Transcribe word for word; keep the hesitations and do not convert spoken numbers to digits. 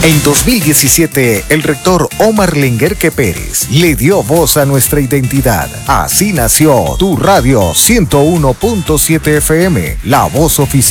En dos mil diecisiete, el rector Omar Lenguerque Pérez le dio voz a nuestra identidad. Así nació Tu Radio ciento uno punto siete F M, la voz oficial